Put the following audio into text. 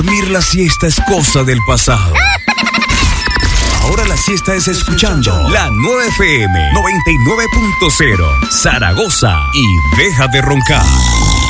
Dormir la siesta es cosa del pasado. Ahora la siesta es escuchando la 9FM 99.0 Zaragoza y deja de roncar.